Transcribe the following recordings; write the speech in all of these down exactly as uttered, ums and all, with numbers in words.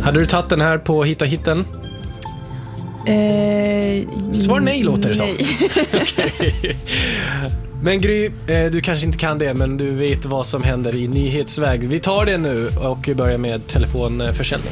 Hade du tagit den här på Hitta Hitten? Eh, Svar nej låter det som. Nej. Men Gry, du kanske inte kan det, men du vet vad som händer i nyhetsväg. Vi tar det nu och börjar med telefonförsäljning.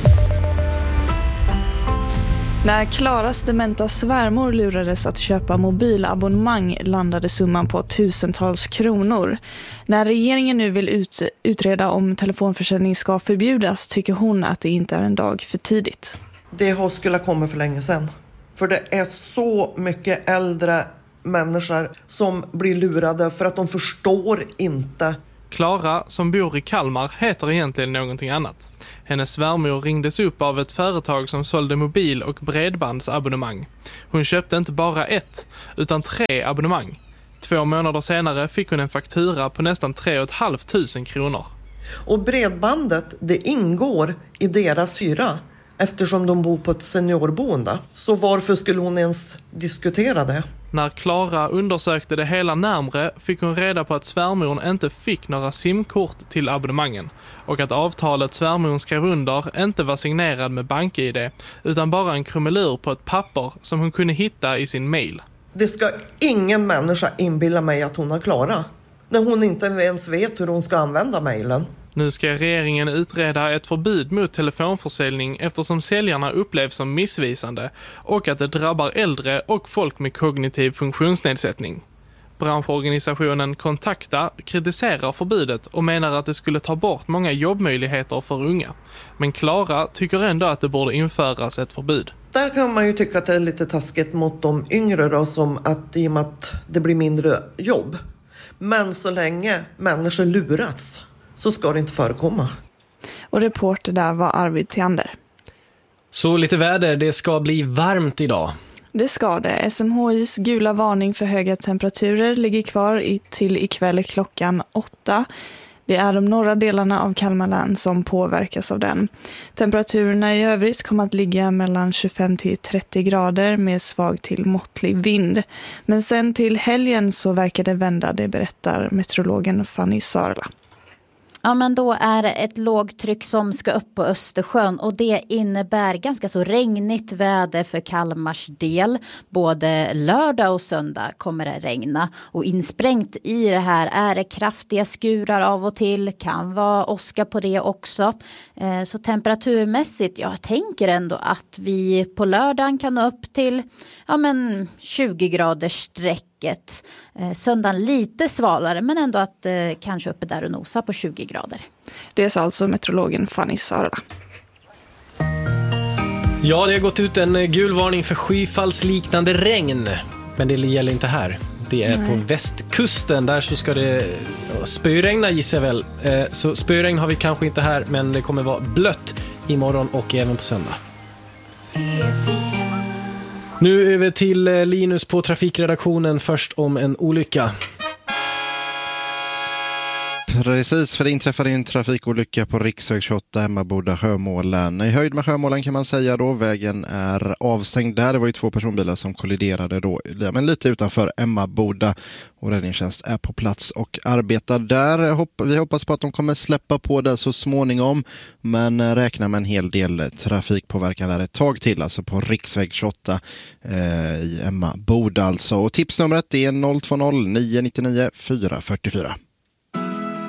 När Klaras dementa svärmor lurades att köpa mobilabonnemang landade summan på tusentals kronor. När regeringen nu vill ut, utreda om telefonförsäljning ska förbjudas tycker hon att det inte är en dag för tidigt. Det har skulle komma för länge sedan. För det är så mycket äldre människor som blir lurade för att de förstår inte. Klara, som bor i Kalmar, heter egentligen någonting annat. Hennes svärmor ringdes upp av ett företag som sålde mobil- och bredbandsabonnemang. Hon köpte inte bara ett, utan tre abonnemang. Två månader senare fick hon en faktura på nästan tre och ett halvt tusen kronor. Och bredbandet, det ingår i deras hyra eftersom de bor på ett seniorboende. Så varför skulle hon ens diskutera det? När Klara undersökte det hela närmre fick hon reda på att svärmor inte fick några simkort till abonnemangen och att avtalet svärmor skrev under inte var signerad med bank-I D utan bara en krumelur på ett papper som hon kunde hitta i sin mail. Det ska ingen människa inbilla mig att hon har Klara när hon inte ens vet hur hon ska använda mailen. Nu ska regeringen utreda ett förbud mot telefonförsäljning eftersom säljarna upplevs som missvisande och att det drabbar äldre och folk med kognitiv funktionsnedsättning. Branschorganisationen Kontakta kritiserar förbudet och menar att det skulle ta bort många jobbmöjligheter för unga. Men Klara tycker ändå att det borde införas ett förbud. Där kan man ju tycka att det är lite taskigt mot de yngre då, som att i och med att det blir mindre jobb. Men så länge människor luras så ska det inte förekomma. Och reporter där var Arvid Theander. Så lite väder, det ska bli varmt idag. Det ska det. S M H I:s gula varning för höga temperaturer ligger kvar i, till ikväll klockan åtta. Det är de norra delarna av Kalmar län som påverkas av den. Temperaturerna i övrigt kommer att ligga mellan tjugofem till trettio grader med svag till måttlig vind. Men sen till helgen så verkar det vända, det berättar meteorologen Fanny Sarla. Ja, men då är det ett lågtryck som ska upp på Östersjön och det innebär ganska så regnigt väder för Kalmars del. Både lördag och söndag kommer det regna och insprängt i det här är det kraftiga skurar av och till. Kan vara åska på det också. Så temperaturmässigt, jag tänker ändå att vi på lördagen kan nå upp till ja, men tjugo graders streck. Eh, söndagen lite svalare men ändå att eh, kanske uppe där och nosa på tjugo grader. Det sa alltså meteorologen Fanny Sarla. Ja, det har gått ut en gul varning för skyfallsliknande regn. Men det gäller inte här. Det är Nej. på västkusten. Där så ska det spöregna gissar jag väl. Eh, så spöregn har vi kanske inte här, men det kommer vara blött imorgon och även på söndag. Nu över till Linus på trafikredaktionen, först om en olycka. Precis, för det inträffade en trafikolycka på riksväg tjugoåtta Emmaboda Sjömålen. I höjd med Sjömålen kan man säga då, vägen är avstängd där. Det var ju två personbilar som kolliderade då, men lite utanför Emmaboda. Och räddningstjänst är på plats och arbetar där. Vi hoppas på att de kommer släppa på det så småningom, men räknar med en hel del trafikpåverkan där ett tag till, alltså på riksväg tjugoåtta eh, i Emmaboda alltså. Och tipsnumret är noll två noll nio nio nio fyra fyra fyra.